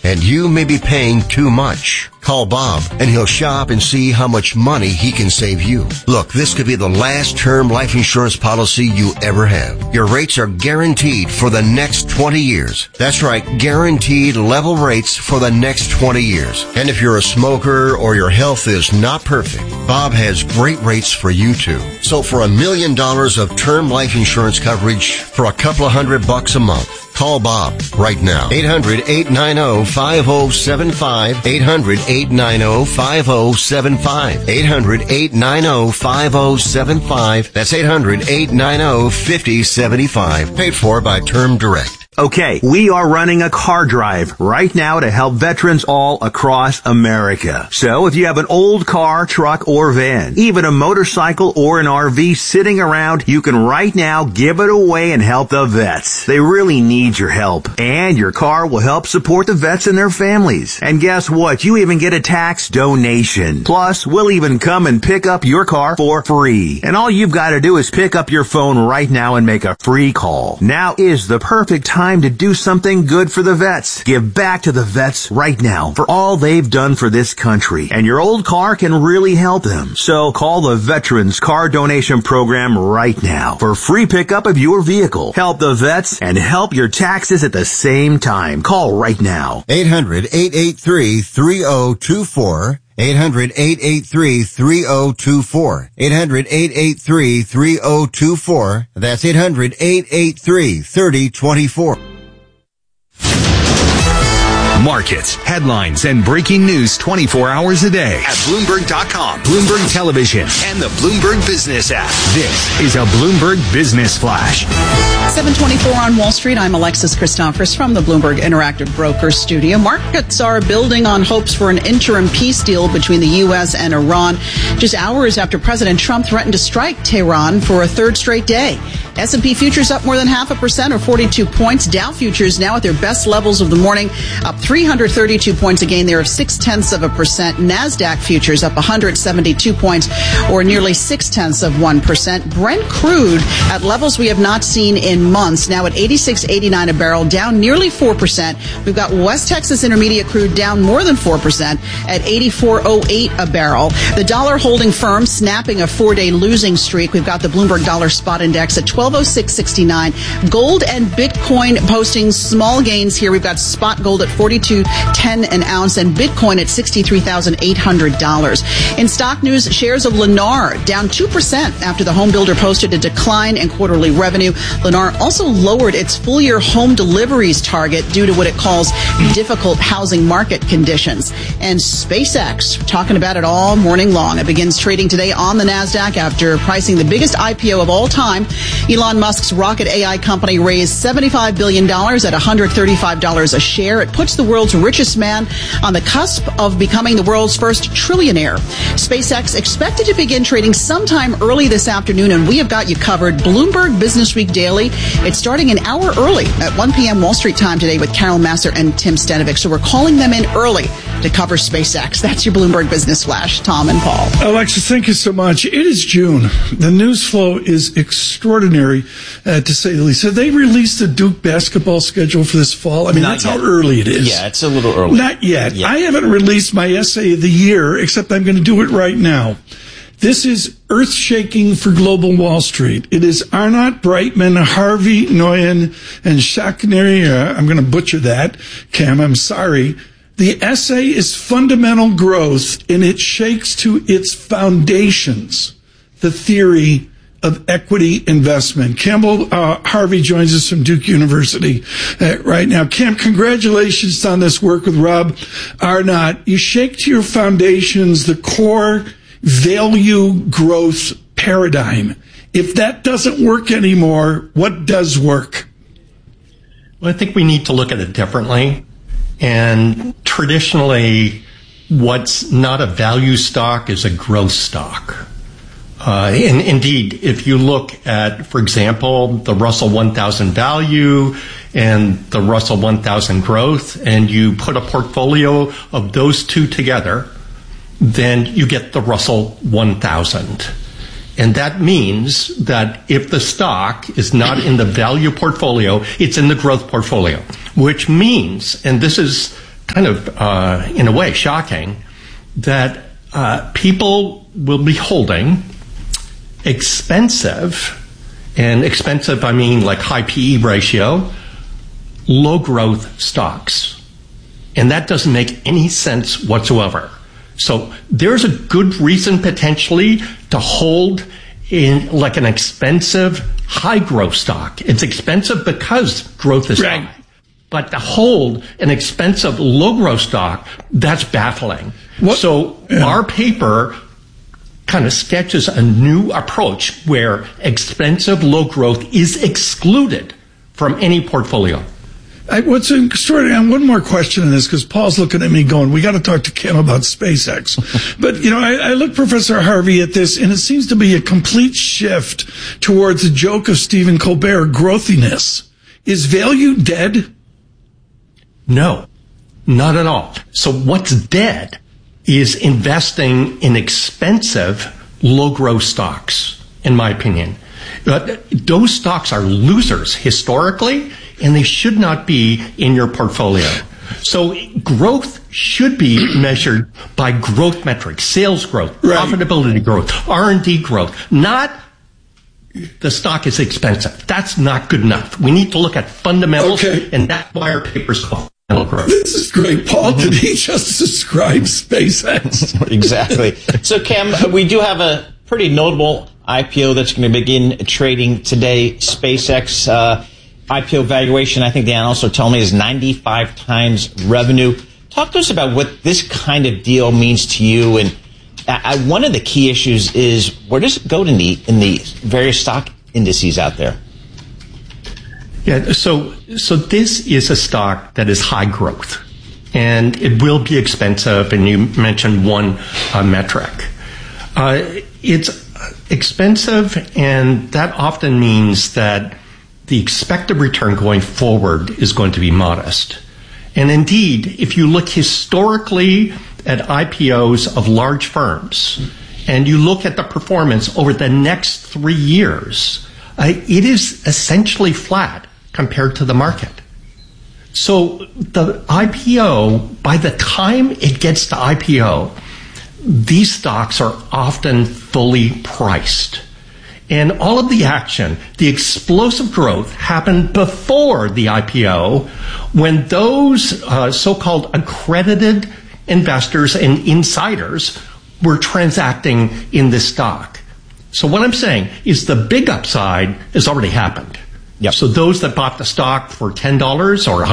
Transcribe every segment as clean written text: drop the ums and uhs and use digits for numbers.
and you may be paying too much. Call Bob, and he'll shop and see how much money he can save you. Look, this could be the last term life insurance policy you ever have. Your rates are guaranteed for the next 20 years. That's right, guaranteed level rates for the next 20 years. And if you're a smoker or your health is not perfect, Bob has great rates for you too. So for $1 million of term life insurance coverage for a couple of $100 a month, call Bob right now. 800-890-5075. 800-890-5075. 800-890-5075. That's 800-890-5075. Paid for by Term Direct. Okay, we are running a car drive right now to help veterans all across America. So if you have an old car, truck, or van, even a motorcycle or an RV sitting around, you can right now give it away and help the vets. They really need your help. And your car will help support the vets and their families. And guess what? You even get a tax donation. Plus, we'll even come and pick up your car for free. And all you've got to do is pick up your phone right now and make a free call. Now is the perfect time to do something good for the vets. Give back to the vets right now for all they've done for this country. And your old car can really help them. So call the Veterans Car Donation Program right now for free pickup of your vehicle. Help the vets and help your taxes at the same time. Call right now. 800-883-3024. 800-883-3024. 800-883-3024. That's 800-883-3024. Markets, headlines, and breaking news 24 hours a day at Bloomberg.com, Bloomberg Television, and the Bloomberg Business app. This is a Bloomberg Business Flash. 7:24 on Wall Street. I'm Alexis Christophers from the Bloomberg Interactive Brokers studio. Markets are building on hopes for an interim peace deal between the U.S. and Iran, just hours after President Trump threatened to strike Tehran for a third straight day. S&P futures up more than 0.5% or 42 points. Dow futures now at their best levels of the morning, up 332 points, a gain there of 0.6%. NASDAQ futures up 172 points or nearly 0.6%. Brent crude at levels we have not seen in months, now at $86.89 a barrel, down nearly 4%. We've got West Texas Intermediate crude down more than 4% at $84.08 a barrel. The dollar holding firm, snapping a 4-day losing streak. We've got the Bloomberg Dollar Spot Index at 1206.69. Gold and Bitcoin posting small gains here. We've got spot gold at $42.10 an ounce and Bitcoin at $63,800. In stock news, shares of Lennar down 2% after the home builder posted a decline in quarterly revenue. Lennar also lowered its full-year home deliveries target due to what it calls difficult housing market conditions. And SpaceX, talking about it all morning long. It begins trading today on the NASDAQ after pricing the biggest IPO of all time. Elon Musk's rocket AI company raised $75 billion at $135 a share. It puts the world's richest man on the cusp of becoming the world's first trillionaire. SpaceX expected to begin trading sometime early this afternoon, and we have got you covered. Bloomberg Business Week Daily. It's starting an hour early at 1 p.m. Wall Street time today with Carol Massar and Tim Stenovic. So we're calling them in early to cover SpaceX. That's your Bloomberg Business Flash. Tom and Paul. Alexis, thank you so much. It is June. The news flow is extraordinary, to say the least. Have they released the Duke basketball schedule for this fall? I mean, that's how early it is. Yeah, it's a little early. Not yet. I haven't released my essay of the year, except I'm going to do it right now. This is earth-shaking for global Wall Street. It is Arnott Brightman, Harvey Nguyen, and Shakneri. I'm going to butcher that, Cam. I'm sorry. The essay is Fundamental Growth, and it shakes to its foundations the theory of equity investment. Campbell Harvey joins us from Duke University right now. Cam, congratulations on this work with Rob Arnott. You shake to your foundations the core value growth paradigm. If that doesn't work anymore, what does work? Well, I think we need to look at it differently. And traditionally, what's not a value stock is a growth stock. And indeed, if you look at, for example, the Russell 1000 value and the Russell 1000 growth, and you put a portfolio of those two together, then you get the Russell 1000. And that means that if the stock is not in the value portfolio, it's in the growth portfolio, which means, and this is kind of, in a way, shocking that people will be holding expensive, and expensive I mean like high PE ratio, low growth stocks. And that doesn't make any sense whatsoever. So there's a good reason potentially to hold in like an expensive high growth stock. It's expensive because growth is high. But to hold an expensive low growth stock, that's baffling. Our paper kind of sketches a new approach where expensive low growth is excluded from any portfolio. What's extraordinary, and one more question on this, because Paul's looking at me going, we got to talk to Kim about SpaceX. But, I look, Professor Harvey, at this, and it seems to be a complete shift towards the joke of Stephen Colbert, growthiness. Is value dead? No, not at all. So what's dead is investing in expensive low growth stocks, in my opinion. Those stocks are losers historically, and they should not be in your portfolio. So growth should be measured by growth metrics, sales growth, profitability growth, R&D growth, not the stock is expensive. That's not good enough. We need to look at fundamentals, and that's why our paper's called fundamental growth. This is great. Paul, did he just describe SpaceX? Exactly. So, Cam, we do have a pretty notable IPO that's going to begin trading today. SpaceX IPO valuation, I think the analysts are telling me, is 95 times revenue. Talk to us about what this kind of deal means to you. And one of the key issues is, where does it go in the various stock indices out there? Yeah, so this is a stock that is high growth, and it will be expensive. And you mentioned one metric. It's expensive, and that often means that the expected return going forward is going to be modest. And indeed, if you look historically at IPOs of large firms, and you look at the performance over the next 3 years, it is essentially flat compared to the market. So the IPO, by the time it gets to IPO, these stocks are often fully priced. And all of the action, the explosive growth, happened before the IPO, when those so-called accredited investors and insiders were transacting in this stock. So what I'm saying is the big upside has already happened. Yep. So those that bought the stock for $10 or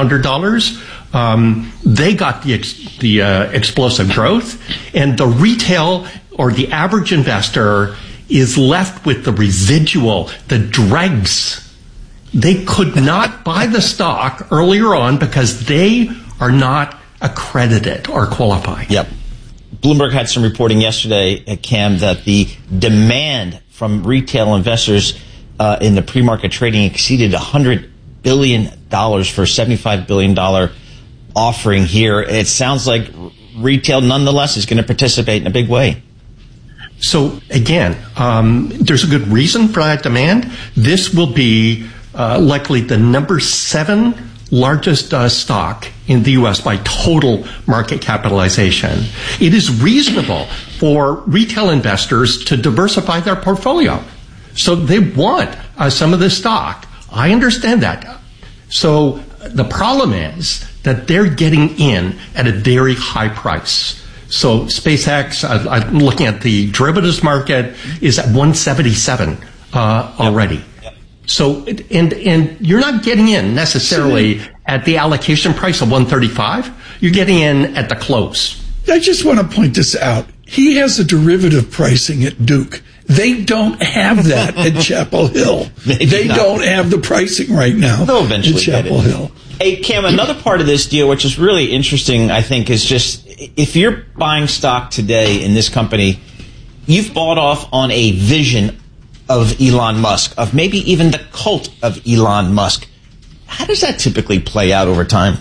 $100, they got the explosive growth, and the retail or the average investor is left with the residual, the dregs. They could not buy the stock earlier on because they are not accredited or qualified. Yep. Bloomberg had some reporting yesterday, Cam, that the demand from retail investors in the pre-market trading exceeded $100 billion for a $75 billion offering here. It sounds like retail, nonetheless, is going to participate in a big way. So, again, there's a good reason for that demand. This will be likely the number 7 largest stock in the U.S. by total market capitalization. It is reasonable for retail investors to diversify their portfolio. So they want some of this stock. I understand that. So the problem is that they're getting in at a very high price. So SpaceX, I'm looking at the derivatives market, is at 177 already. Yep. So, and you're not getting in necessarily at the allocation price of 135. You're getting in at the close. I just want to point this out. He has a derivative pricing at Duke. They don't have that at Chapel Hill. They don't have the pricing right now at Chapel Hill. Hey, Cam, another part of this deal, which is really interesting, I think, is just if you're buying stock today in this company, you've bought off on a vision of Elon Musk, of maybe even the cult of Elon Musk. How does that typically play out over time?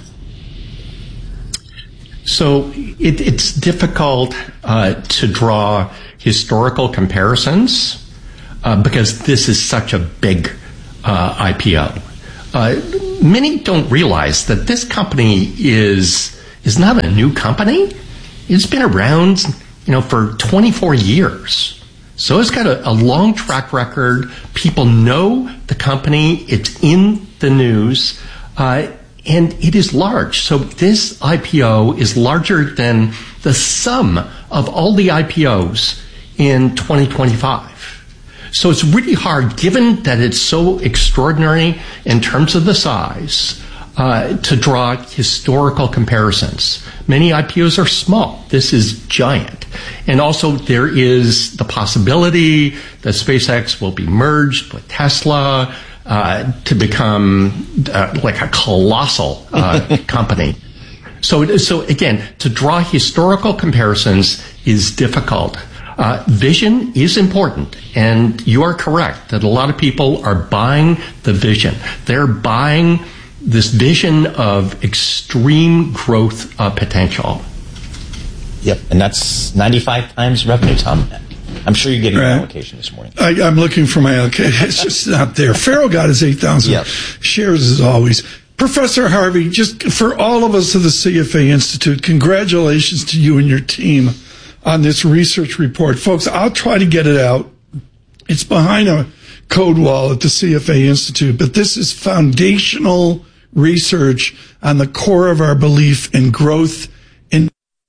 So it's difficult to draw historical comparisons because this is such a big IPO. Many don't realize that this company is is not a new company. It's been around, for 24 years. So it's got a long track record. People know the company. It's in the news. And it is large. So this IPO is larger than the sum of all the IPOs in 2025. So it's really hard, given that it's so extraordinary in terms of the size, to draw historical comparisons. Many IPOs are small. This is giant. And also there is the possibility that SpaceX will be merged with Tesla to become like a colossal company. So again, to draw historical comparisons is difficult. Vision is important, and you are correct that a lot of people are buying the vision. They're buying this vision of extreme growth potential. Yep, and that's 95 times revenue, Tom. I'm sure you're getting your allocation this morning. I'm looking for my allocation. It's just not there. Farrell got his 8,000 shares as always. Professor Harvey, just for all of us at the CFA Institute, congratulations to you and your team on this research report. Folks, I'll try to get it out. It's behind a code wall at the CFA Institute, but this is foundational research on the core of our belief in growth in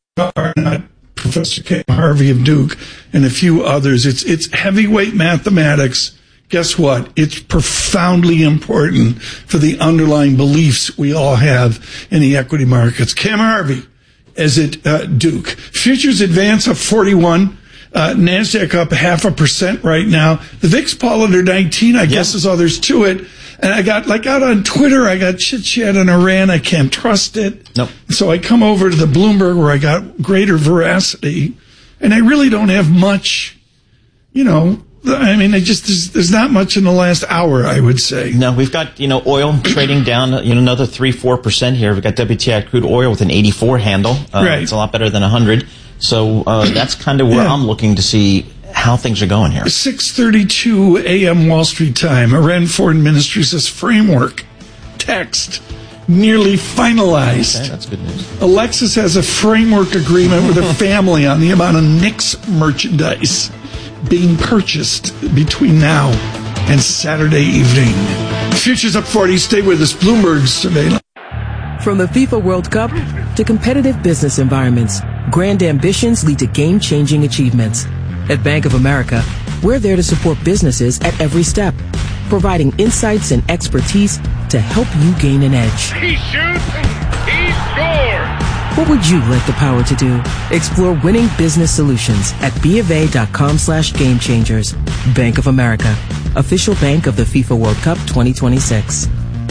Professor Cam Harvey of Duke and a few others. It's heavyweight mathematics. Guess what? It's profoundly important for the underlying beliefs we all have in the equity markets. Cam Harvey is at Duke. Futures advance up 41. NASDAQ up 0.5% right now. The VIX Paul under 19, I guess is all there's to it. And I got, out on Twitter, I got chit-chat on Iran. I can't trust it. Nope. So I come over to the Bloomberg where I got greater veracity. And I really don't have much, there's not much in the last hour, I would say. No, we've got, oil trading down, another 3-4% here. We've got WTI crude oil with an 84 handle. Right. It's a lot better than 100. So that's kind of where I'm looking to see how things are going here. 6:32 a.m. Wall Street time. Iran Foreign Ministry says framework text nearly finalized. Okay, that's good news. Alexis has a framework agreement with a family on the amount of Knicks merchandise being purchased between now and Saturday evening. Futures up 40. Stay with us. Bloomberg's surveillance. From the FIFA World Cup to competitive business environments, grand ambitions lead to game-changing achievements. At Bank of America, we're there to support businesses at every step, providing insights and expertise to help you gain an edge. He shoots, he scores! What would you like the power to do? Explore winning business solutions at BofA.com/gamechangers. Bank of America, official bank of the FIFA World Cup 2026.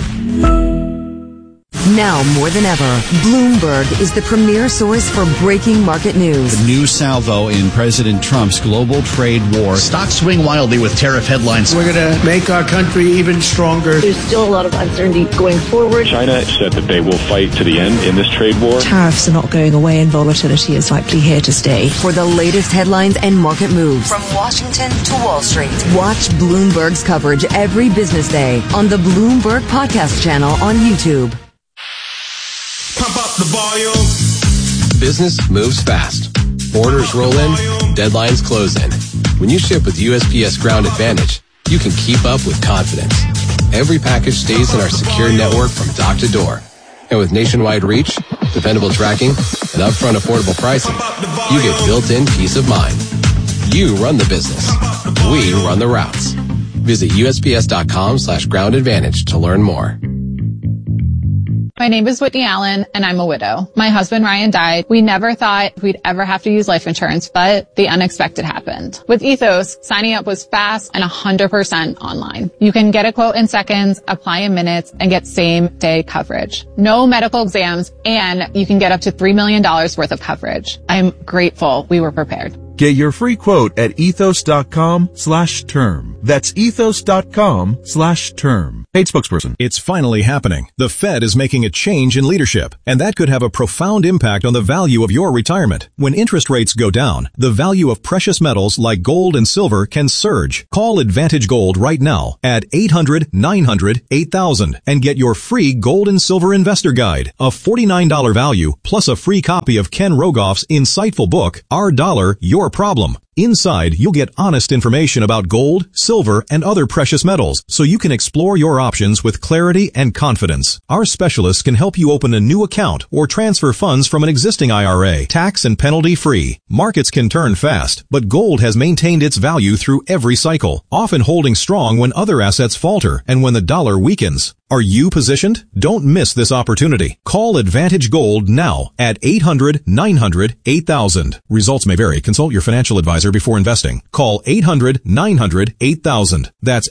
Now more than ever, Bloomberg is the premier source for breaking market news. The new salvo in President Trump's global trade war. Stocks swing wildly with tariff headlines. We're going to make our country even stronger. There's still a lot of uncertainty going forward. China said that they will fight to the end in this trade war. Tariffs are not going away and volatility is likely here to stay. For the latest headlines and market moves from Washington to Wall Street, watch Bloomberg's coverage every business day on the Bloomberg Podcast channel on YouTube. Pump up the volume. Business moves fast. Orders roll in, deadlines close in. When you ship with USPS Ground Advantage, you can keep up with confidence. Every package stays in our secure network from dock to door. And with nationwide reach, dependable tracking, and upfront affordable pricing, you get built-in peace of mind. You run the business. We run the routes. Visit USPS.com/Ground Advantage to learn more. My name is Whitney Allen, and I'm a widow. My husband, Ryan, died. We never thought we'd ever have to use life insurance, but the unexpected happened. With Ethos, signing up was fast and 100% online. You can get a quote in seconds, apply in minutes, and get same-day coverage. No medical exams, and you can get up to $3 million worth of coverage. I'm grateful we were prepared. Get your free quote at ethos.com/term. That's ethos.com/term. Paid spokesperson. It's finally happening. The Fed is making a change in leadership, and that could have a profound impact on the value of your retirement. When interest rates go down, the value of precious metals like gold and silver can surge. Call Advantage Gold right now at 800-900-8000 and get your free gold and silver investor guide, a $49 value, plus a free copy of Ken Rogoff's insightful book, Our Dollar, Your Problem. Inside, you'll get honest information about gold, silver, and other precious metals, so you can explore your options with clarity and confidence. Our specialists can help you open a new account or transfer funds from an existing IRA, tax and penalty free. Markets can turn fast, but gold has maintained its value through every cycle, often holding strong when other assets falter and when the dollar weakens. Are you positioned? Don't miss this opportunity. Call Advantage Gold now at 800-900-8000. Results may vary. Consult your financial advisor before investing. Call 800-900-8000. That's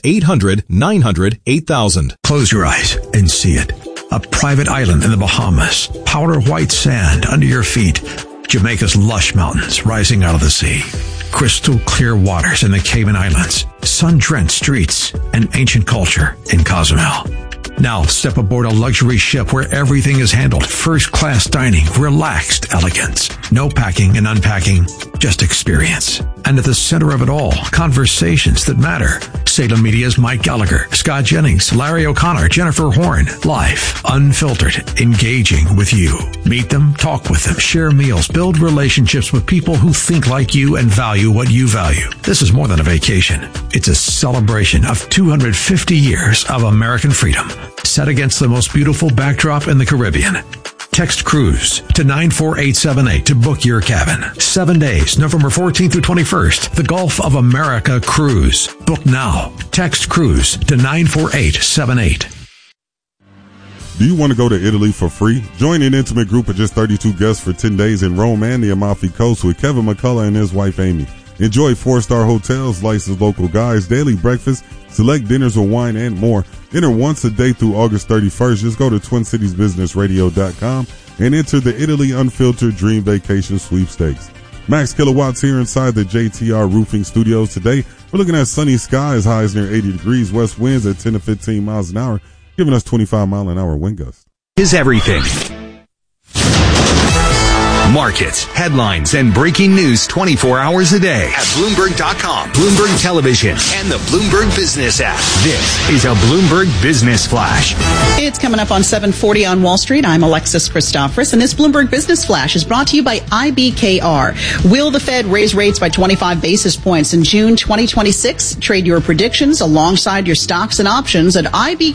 800-900-8000. Close your eyes and see it. A private island in the Bahamas. Powder white sand under your feet. Jamaica's lush mountains rising out of the sea. Crystal clear waters in the Cayman Islands. Sun-drenched streets and ancient culture in Cozumel. Now step aboard a luxury ship where everything is handled. First-class dining, relaxed elegance. No packing and unpacking, just experience. And at the center of it all, conversations that matter. Salem Media's Mike Gallagher, Scott Jennings, Larry O'Connor, Jennifer Horn. Live, unfiltered, engaging with you. Meet them, talk with them, share meals, build relationships with people who think like you and value what you value. This is more than a vacation. It's a celebration of 250 years of American freedom, set against the most beautiful backdrop in the Caribbean. Text cruise to 94878 to book your cabin. 7 days, November 14th through 21st. The Gulf of America Cruise. Book now. Text cruise to 94878. Do you want to go to Italy for free? Join an intimate group of just 32 guests for 10 days in Rome and the Amalfi Coast with Kevin McCullough and his wife Amy. Enjoy 4-star hotels, licensed local guides, daily breakfast, select dinners with wine, and more. Enter once a day through August 31st. Just go to TwinCitiesBusinessRadio.com and enter the Italy Unfiltered Dream Vacation Sweepstakes. Max kilowatts here inside the JTR Roofing Studios today. We're looking at sunny skies, highs near 80 degrees, west winds at 10 to 15 miles an hour, giving us 25-mile-an-hour wind gusts. Is everything. Markets, headlines, and breaking news 24 hours a day at Bloomberg.com, Bloomberg Television, and the Bloomberg Business app. This is a Bloomberg Business Flash. It's coming up on 7:40 on Wall Street. I'm Alexis Christoforous, and this Bloomberg Business Flash is brought to you by IBKR. Will the Fed raise rates by 25 basis points in June 2026? Trade your predictions alongside your stocks and options at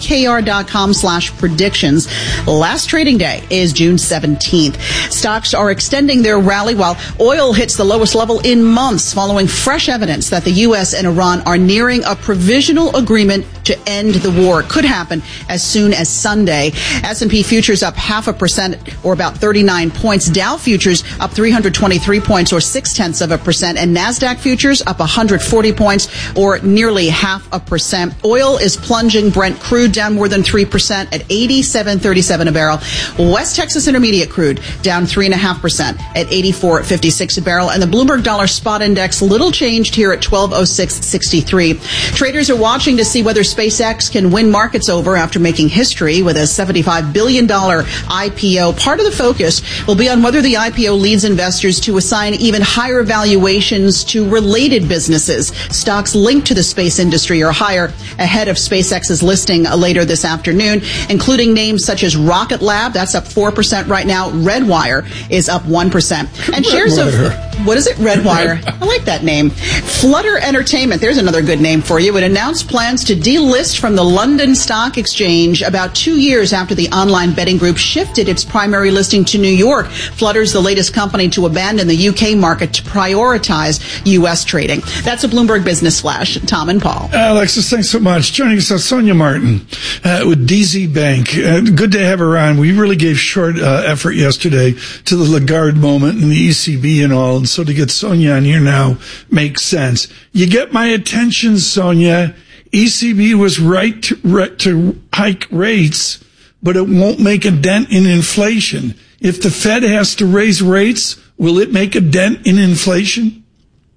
IBKR.com/predictions. Last trading day is June 17th. Stocks are extending their rally while oil hits the lowest level in months following fresh evidence that the U.S. and Iran are nearing a provisional agreement to end the war. It could happen as soon as Sunday. S&P futures up 0.5% or about 39 points. Dow futures up 323 points or 0.6%. And NASDAQ futures up 140 points or nearly 0.5%. Oil is plunging. Brent crude down more than 3% at $87.37 a barrel. West Texas Intermediate crude down 3.5% at $84.56 a barrel. And the Bloomberg Dollar Spot Index little changed here at 1206.63. Traders are watching to see whether SpaceX can win markets over after making history with a $75 billion IPO. Part of the focus will be on whether the IPO leads investors to assign even higher valuations to related businesses. Stocks linked to the space industry are higher ahead of SpaceX's listing later this afternoon, including names such as Rocket Lab, that's up 4% right now. Redwire is up 1%. And shares of, what is it? Redwire. I like that name. Flutter Entertainment, there's another good name for you. It announced plans to delist from the London Stock Exchange about 2 years after the online betting group shifted its primary listing to New York. Flutter's the latest company to abandon the UK market to prioritize U.S. trading. That's a Bloomberg Business Flash. Tom and Paul. Alexis, thanks so much. Joining us, Sonia Martin with DZ Bank. Good to have her on. We really gave short effort yesterday to the Lagarde moment and the ECB and all, and so to get Sonia on here now makes sense. You get my attention, Sonia. ECB was right to hike rates, but it won't make a dent in inflation. If the Fed has to raise rates, will it make a dent in inflation?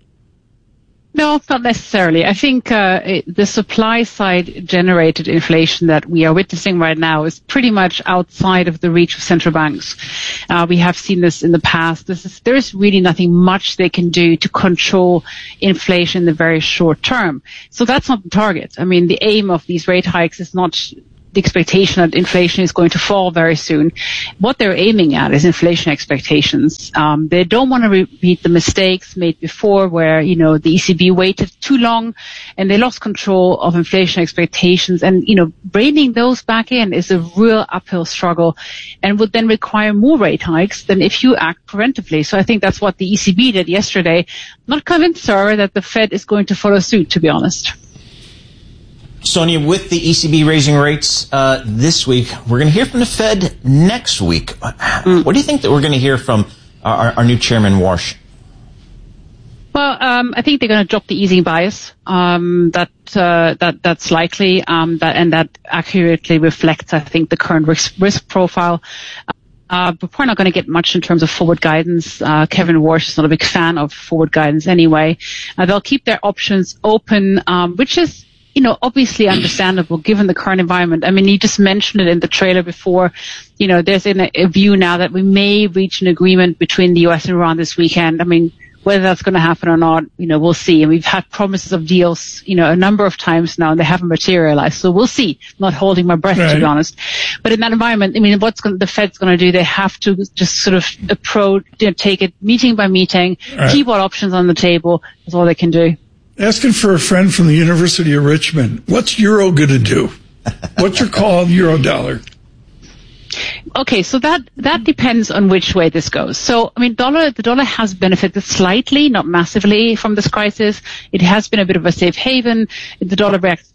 No, not necessarily. I think the supply side generated inflation that we are witnessing right now is pretty much outside of the reach of central banks. We have seen this in the past. There is really nothing much they can do to control inflation in the very short term. So that's not the target. I mean, the aim of these rate hikes is not the expectation that inflation is going to fall very soon. What they're aiming at is inflation expectations. They don't want to repeat the mistakes made before where, the ECB waited too long and they lost control of inflation expectations. And, reining those back in is a real uphill struggle and would then require more rate hikes than if you act preventively. So I think that's what the ECB did yesterday. Not convinced, sir, that the Fed is going to follow suit, to be honest. Sonia, with the ECB raising rates this week, we're going to hear from the Fed next week. What do you think that we're going to hear from our new chairman, Warsh? Well, I think they're going to drop the easing bias. That's likely, that accurately reflects, I think, the current risk profile. We're probably not going to get much in terms of forward guidance. Kevin Warsh is not a big fan of forward guidance anyway. They'll keep their options open, which is obviously understandable given the current environment. I mean, you just mentioned it in the trailer before. There's a view now that we may reach an agreement between the U.S. and Iran this weekend. I mean, whether that's going to happen or not, we'll see. And we've had promises of deals, a number of times now, and they haven't materialized. So we'll see. I'm not holding my breath, to be honest. But in that environment, I mean, the Fed's going to do? They have to just sort of take it meeting by meeting, keep all options on the table. That's all they can do. Asking for a friend from the University of Richmond, what's euro going to do? What's your call on euro dollar? Okay, so that depends on which way this goes. So, I mean, the dollar has benefited slightly, not massively, from this crisis. It has been a bit of a safe haven. The dollar reacts.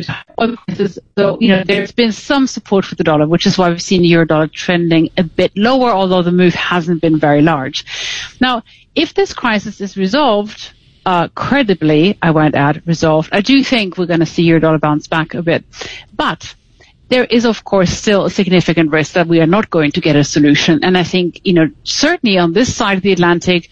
So, there's been some support for the dollar, which is why we've seen euro dollar trending a bit lower, although the move hasn't been very large. Now, if this crisis is resolved, credibly, I won't add resolved, I do think we're going to see euro dollar bounce back a bit. But there is, of course, still a significant risk that we are not going to get a solution. And I think, certainly on this side of the Atlantic,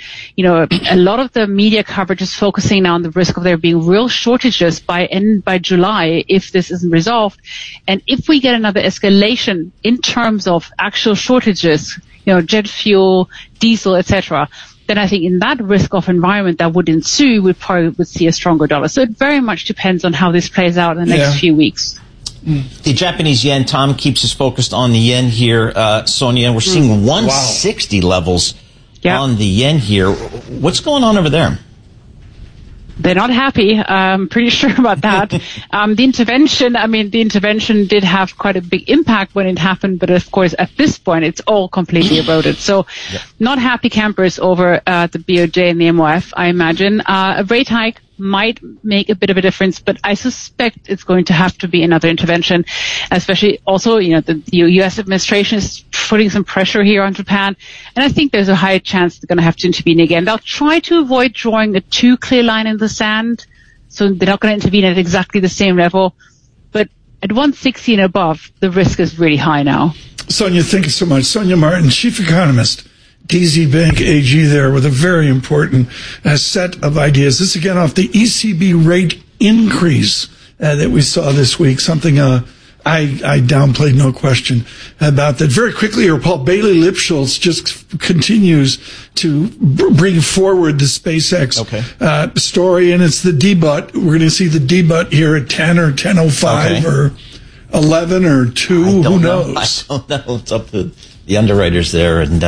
a lot of the media coverage is focusing now on the risk of there being real shortages by July if this isn't resolved. And if we get another escalation in terms of actual shortages, jet fuel, diesel, etc., then I think in that risk-off environment that would ensue, we probably would see a stronger dollar. So it very much depends on how this plays out in the next few weeks. The Japanese yen, Tom keeps us focused on the yen here, Sonia. We're seeing 160 levels on the yen here. What's going on over there? They're not happy. I'm pretty sure about that. The intervention did have quite a big impact when it happened, but of course at this point it's all completely eroded. So not happy campers over the BOJ and the MOF, I imagine. A rate hike might make a bit of a difference, but I suspect it's going to have to be another intervention, especially also, the U.S. administration is putting some pressure here on Japan, and I think there's a high chance they're going to have to intervene again. They'll try to avoid drawing a too clear line in the sand, so they're not going to intervene at exactly the same level, but at 160 and above, the risk is really high now. Sonia, thank you so much. Sonia Martin, Chief Economist, DZ Bank AG there with a very important set of ideas. This again off the ECB rate increase that we saw this week, something I downplayed, no question about that. Very quickly here, Paul Bailey Lipschultz just continues to bring forward the SpaceX story, and it's the debut. We're going to see the debut here at 10 or 10:05 or 11 or 2. Who knows? I don't know. It's up to the underwriters there, and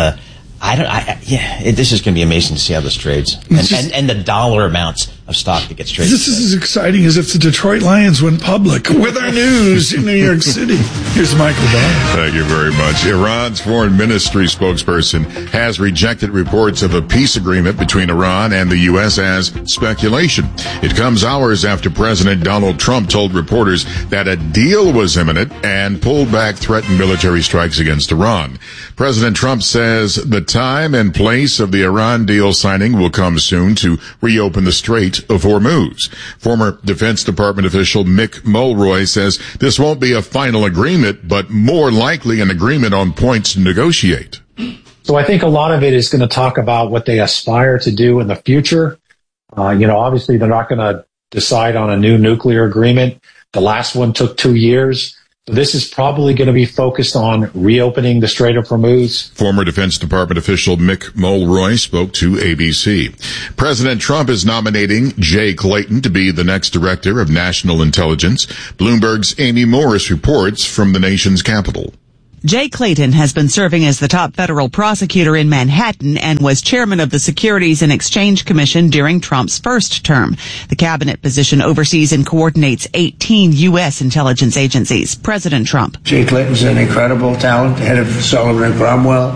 this is going to be amazing to see how this trades, and the dollar amounts of stock that gets traded. This is as exciting as if the Detroit Lions went public with our news in New York City. Here's Michael Barr. Thank you very much. Iran's foreign ministry spokesperson has rejected reports of a peace agreement between Iran and the U.S. as speculation. It comes hours after President Donald Trump told reporters that a deal was imminent and pulled back threatened military strikes against Iran. President Trump says the time and place of the Iran deal signing will come soon to reopen the Strait of Hormuz. Former Defense Department official Mick Mulroy says this won't be a final agreement, but more likely an agreement on points to negotiate. So I think a lot of it is going to talk about what they aspire to do in the future. Obviously they're not going to decide on a new nuclear agreement. The last one took 2 years. So this is probably going to be focused on reopening the Strait of Hormuz. Former Defense Department official Mick Mulroy spoke to ABC. President Trump is nominating Jay Clayton to be the next director of national intelligence. Bloomberg's Amy Morris reports from the nation's capital. Jay Clayton has been serving as the top federal prosecutor in Manhattan and was chairman of the Securities and Exchange Commission during Trump's first term. The cabinet position oversees and coordinates 18 U.S. intelligence agencies. President Trump. Jay Clayton's an incredible talent, head of Sullivan & Cromwell.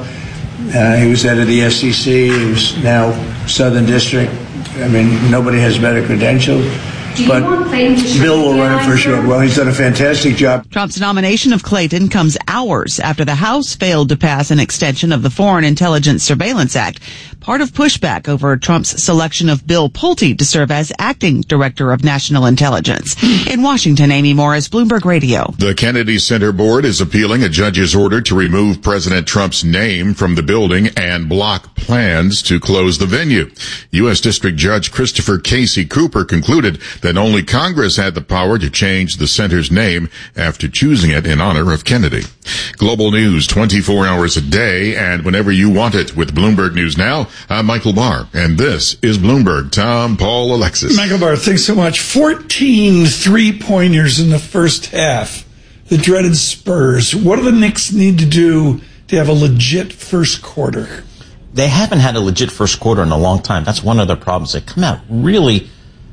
He was head of the SEC. He was now Southern District. I mean, nobody has better credentials. But Bill will run it for sure. Well, he's done a fantastic job. Trump's nomination of Clayton comes hours after the House failed to pass an extension of the Foreign Intelligence Surveillance Act, part of pushback over Trump's selection of Bill Pulte to serve as acting director of national intelligence. In Washington, Amy Morris, Bloomberg Radio. The Kennedy Center Board is appealing a judge's order to remove President Trump's name from the building and block plans to close the venue. U.S. District Judge Christopher Casey Cooper concluded that only Congress had the power to change the center's name after choosing it in honor of Kennedy. Global news 24 hours a day and whenever you want it with Bloomberg News Now. I'm Michael Barr, and this is Bloomberg. Tom, Paul, Alexis. Michael Barr, thanks so much. 14 three-pointers in the first half. The dreaded Spurs. What do the Knicks need to do to have a legit first quarter? They haven't had a legit first quarter in a long time. That's one of their problems. They come out really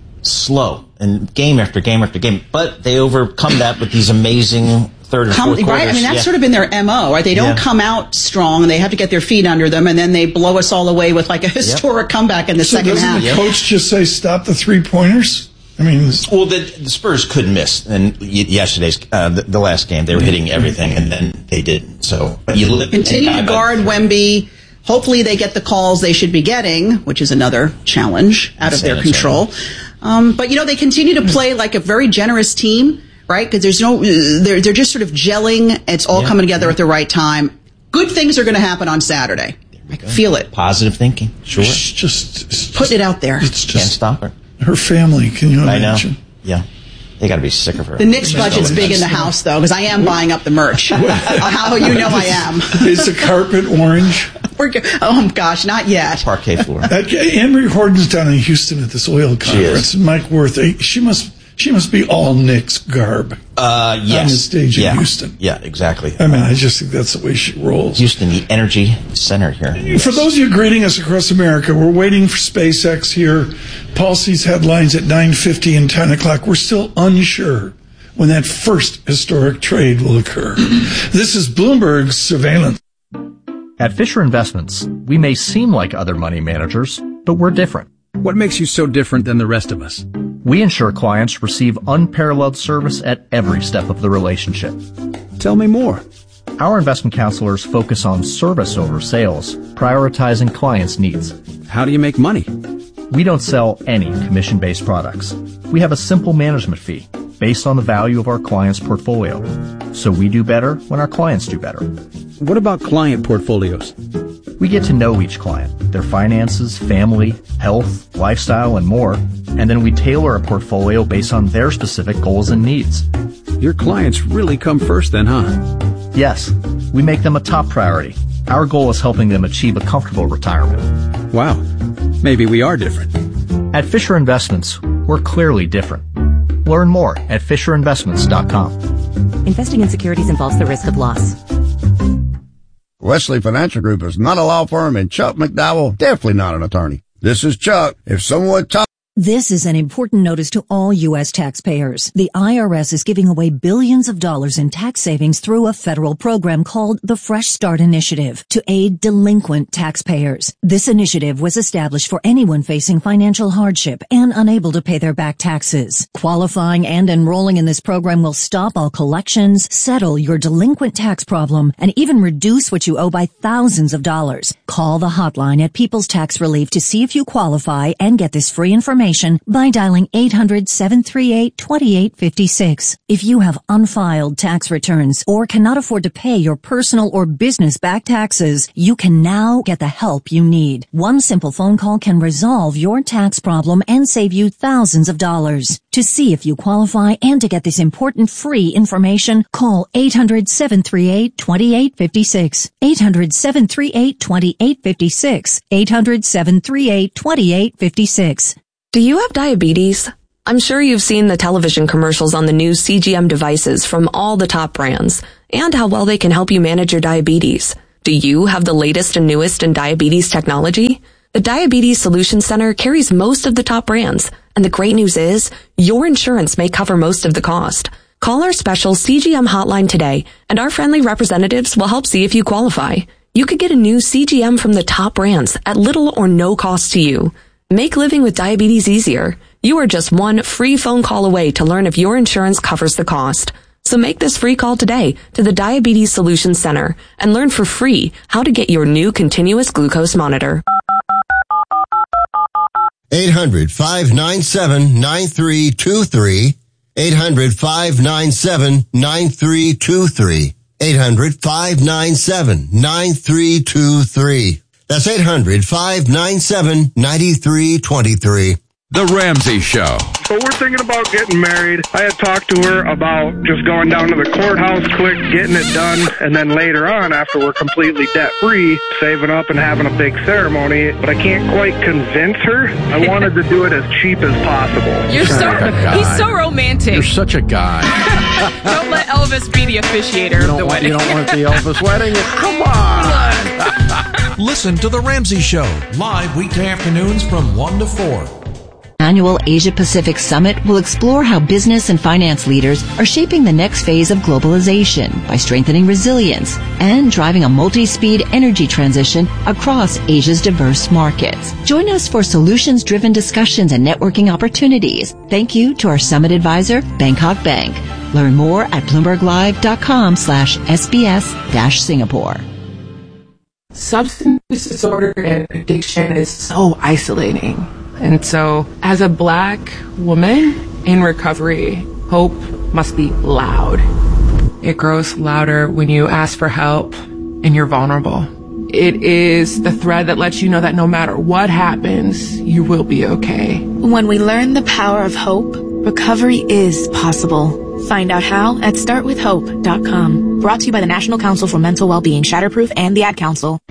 slow and game after game after game, but they overcome that with these amazing third and fourth quarters. Right? I mean, that's sort of been their MO, right? They don't come out strong, and they have to get their feet under them, and then they blow us all away with like a historic comeback in the second half. Doesn't the coach just say, stop the three-pointers? I mean, well, the Spurs couldn't miss. And yesterday's, the last game, they were hitting everything, and then they didn't. So, continue to guard Wemby. Hopefully they get the calls they should be getting, which is another challenge out of their control. But, they continue to play like a very generous team, right? Because they're just sort of gelling. It's all coming together at the right time. Good things are going to happen on Saturday. I can feel it. Positive thinking. Sure. It's just put it out there. Can't stop her. Her family, can you imagine? I know. Yeah. They got to be sick of her. The Knicks budget's big in the house, though, because I am buying up the merch. How you know I am. Is the carpet orange? Oh, gosh, not yet. Parquet floor. Anne-Marie Horton's down in Houston at this oil conference. And Mike Wirth, she must be all Knicks garb. Yes. On the stage in Houston. Yeah, exactly. I mean, I just think that's the way she rolls. Houston, the energy center here. For those of you greeting us across America, we're waiting for SpaceX here. Paul sees headlines at 9:50 and 10 o'clock. We're still unsure when that first historic trade will occur. This is Bloomberg's Surveillance. At Fisher Investments, we may seem like other money managers, but we're different. What makes you so different than the rest of us? We ensure clients receive unparalleled service at every step of the relationship. Tell me more. Our investment counselors focus on service over sales, prioritizing clients' needs. How do you make money? We don't sell any commission-based products. We have a simple management fee based on the value of our client's portfolio. So we do better when our clients do better. What about client portfolios? We get to know each client, their finances, family, health, lifestyle, and more, and then we tailor a portfolio based on their specific goals and needs. Your clients really come first then, huh? Yes, we make them a top priority. Our goal is helping them achieve a comfortable retirement. Wow, maybe we are different. At Fisher Investments, we're clearly different. Learn more at FisherInvestments.com. Investing in securities involves the risk of loss. Wesley Financial Group is not a law firm, and Chuck McDowell definitely not an attorney. This is Chuck. If someone This is an important notice to all U.S. taxpayers. The IRS is giving away billions of dollars in tax savings through a federal program called the Fresh Start Initiative to aid delinquent taxpayers. This initiative was established for anyone facing financial hardship and unable to pay their back taxes. Qualifying and enrolling in this program will stop all collections, settle your delinquent tax problem, and even reduce what you owe by thousands of dollars. Call the hotline at People's Tax Relief to see if you qualify and get this free information information by dialing 800-738-2856. If you have unfiled tax returns or cannot afford to pay your personal or business back taxes, you can now get the help you need. One simple phone call can resolve your tax problem and save you thousands of dollars. To see if you qualify and to get this important free information, call 800-738-2856. 800-738-2856. 800-738-2856. Do you have diabetes? I'm sure you've seen the television commercials on the new CGM devices from all the top brands and how well they can help you manage your diabetes. Do you have the latest and newest in diabetes technology? The Diabetes Solutions Center carries most of the top brands, and the great news is your insurance may cover most of the cost. Call our special CGM hotline today, and our friendly representatives will help see if you qualify. You could get a new CGM from the top brands at little or no cost to you. Make living with diabetes easier. You are just one free phone call away to learn if your insurance covers the cost. So make this free call today to the Diabetes Solutions Center and learn for free how to get your new continuous glucose monitor. 800-597-9323. 800-597-9323. 800-597-9323. That's 800-597-9323. The Ramsey Show. So we're thinking about getting married. I had talked to her about just going down to the courthouse quick, getting it done, and then later on, after we're completely debt-free, saving up and having a big ceremony. But I can't quite convince her. I wanted to do it as cheap as possible. He's so romantic. You're such a guy. Don't let Elvis be the officiator of the wedding. You don't want the Elvis wedding? Come on. Listen to The Ramsey Show, live weekday afternoons from 1 to 4. Annual Asia Pacific Summit will explore how business and finance leaders are shaping the next phase of globalization by strengthening resilience and driving a multi-speed energy transition across Asia's diverse markets. Join us for solutions-driven discussions and networking opportunities. Thank you to our summit advisor, Bangkok Bank. Learn more at BloombergLive.com/SBS-Singapore. Substance disorder and addiction is so isolating. And so, as a Black woman in recovery, hope must be loud. It grows louder when you ask for help and you're vulnerable. It is the thread that lets you know that no matter what happens, you will be okay. When we learn the power of hope, recovery is possible. Find out how at startwithhope.com. Brought to you by the National Council for Mental Wellbeing, Shatterproof, and the Ad Council.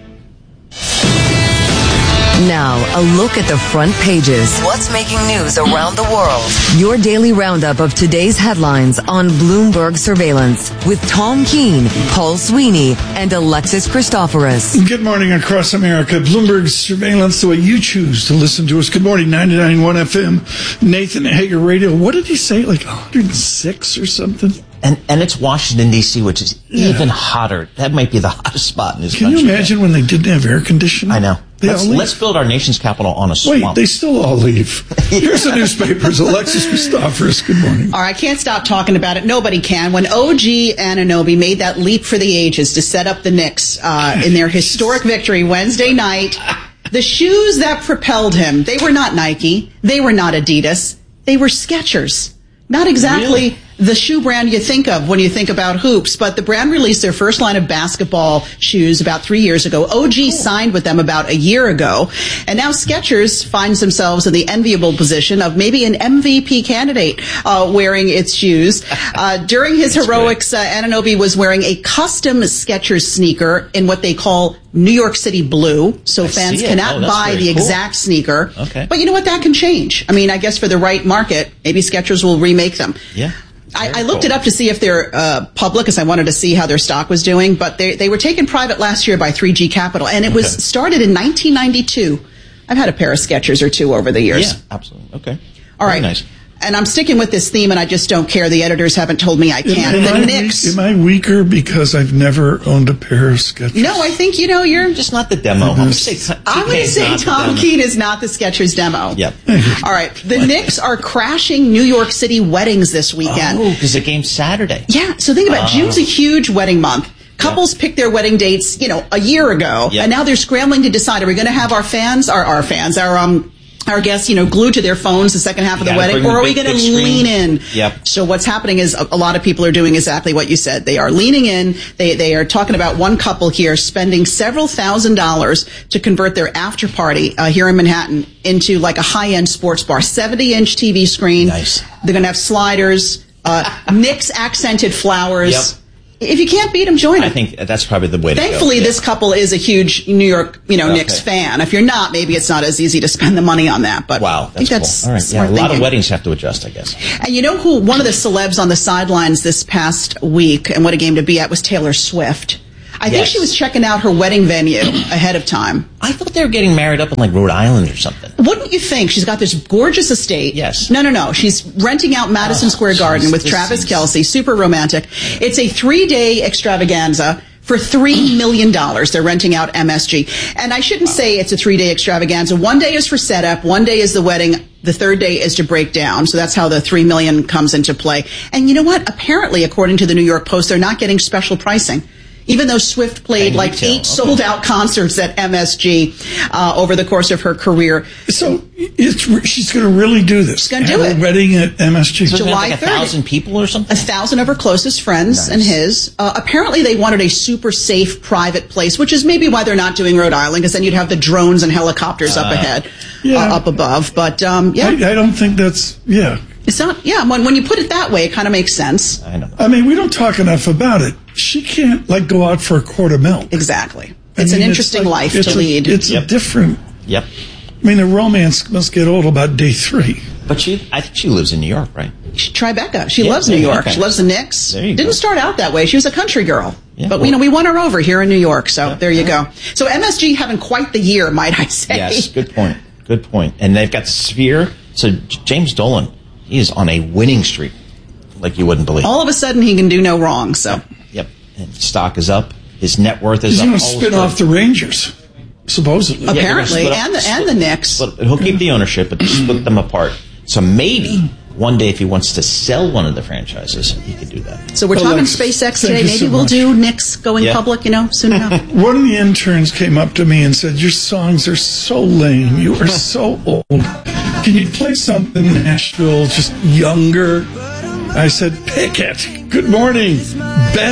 Now, a look at the front pages. What's making news around the world? Your daily roundup of today's headlines on Bloomberg Surveillance with Tom Keene, Paul Sweeney, and Alexis Christoforous. Good morning across America. Bloomberg Surveillance, the way you choose to listen to us. Good morning, 99.1 FM. Nathan Hager Radio. What did he say? Like 106 or something? And it's Washington, D.C., which is even hotter. That might be the hottest spot in this country. Can you imagine when they didn't have air conditioning? I know. Let's build our nation's capital on a swamp. Wait, they still all leave. Here's the newspapers. Alexis Christoforous, good morning. All right, I can't stop talking about it. Nobody can. When OG Anunoby made that leap for the ages to set up the Knicks in their historic victory Wednesday night, the shoes that propelled him, they were not Nike. They were not Adidas. They were Skechers. Not exactly the shoe brand you think of when you think about hoops, but the brand released their first line of basketball shoes about 3 years ago. OG signed with them about a year ago, and now Skechers finds themselves in the enviable position of maybe an MVP candidate wearing its shoes. During his heroics, Anunoby was wearing a custom Skechers sneaker in what they call New York City blue, so fans cannot buy the exact sneaker. Okay. But you know what? That can change. I mean, I guess for the right market, maybe Skechers will remake them. Yeah. I looked it up to see if they're public, because I wanted to see how their stock was doing, but they were taken private last year by 3G Capital, and it was started in 1992. I've had a pair of Skechers or two over the years. Yeah, absolutely. Okay. All right. Very nice. And I'm sticking with this theme, and I just don't care. The editors haven't told me I can't. Am I weaker because I've never owned a pair of Skechers? No, I think, you're just not the demo. I'm going to say Tom Keene is not the Skechers demo. Yep. All right. The Knicks are crashing New York City weddings this weekend. Oh, because the game's Saturday. Yeah. So think about it. June's a huge wedding month. Couples picked their wedding dates, a year ago, and now they're scrambling to decide: are we going to have our our guests, glued to their phones the second half of the wedding, or are we going to lean in? Yep. So what's happening is a lot of people are doing exactly what you said. They are leaning in. They are talking about one couple here spending several $1,000s to convert their after party here in Manhattan into like a high-end sports bar, 70-inch TV screen. Nice. They're going to have sliders, Knicks accented flowers. Yep. If you can't beat them, join them. I think that's probably the way to go. Thankfully, this couple is a huge New York, Knicks fan. If you're not, maybe it's not as easy to spend the money on that. But wow, I think that's cool. All right, a lot of weddings have to adjust, I guess. And you know who? One of the celebs on the sidelines this past week, and what a game to be at, was Taylor Swift. I think she was checking out her wedding venue ahead of time. I thought they were getting married up in like Rhode Island or something. Wouldn't you think? She's got this gorgeous estate. Yes. No. She's renting out Madison Square Garden with Travis Kelce. Super romantic. It's a 3-day extravaganza for $3 million. They're renting out MSG. And I shouldn't say it's a 3-day extravaganza. 1 day is for setup. 1 day is the wedding. The third day is to break down. So that's how the $3 million comes into play. And you know what? Apparently, according to the New York Post, they're not getting special pricing. Even though Swift played like 8 sold-out concerts at MSG over the course of her career. So she's going to really do this. She's going to do it. Wedding at MSG. So July 30th. 1,000 people or something? 1,000 of her closest friends and his. Apparently, they wanted a super safe, private place, which is maybe why they're not doing Rhode Island, because then you'd have the drones and helicopters up ahead, up above. But, I don't think that's, It's not, when you put it that way, it kind of makes sense. I know. I mean, we don't talk enough about it. She can't, go out for a quart of milk. Exactly. It's an interesting life to lead. It's a different... Yep. I mean, the romance must get old about day 3. But I think she lives in New York, right? Tribeca. She loves New York. Okay. She loves the Knicks. There you Didn't go. start out that way. She was a country girl. Yeah, but, we won her over here in New York. So there you go. So MSG having quite the year, might I say. Yes, good point. Good point. And they've got the Sphere. So James Dolan, he is on a winning streak like you wouldn't believe. All of a sudden, he can do no wrong. So. Yep. And stock is up. His net worth is He's up. He's going to spin off the Rangers, supposedly. Apparently, and the Knicks. He'll keep the ownership, but split them apart. So maybe one day, if he wants to sell one of the franchises, he could do that. So we're talking SpaceX today. Maybe we'll do Knicks going public, soon enough. One of the interns came up to me and said, "Your songs are so lame. You are so old. Can you play something Nashville, just younger?" I said, "Pick it. Good morning, Ben."